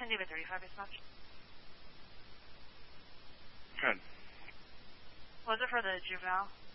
San Diego 35 base match. Good. Was it for the juvenile?